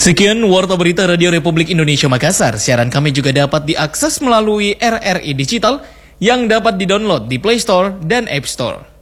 Sekian Warta Berita Radio Republik Indonesia Makassar. Siaran kami juga dapat diakses melalui RRI Digital yang dapat didownload di Play Store dan App Store.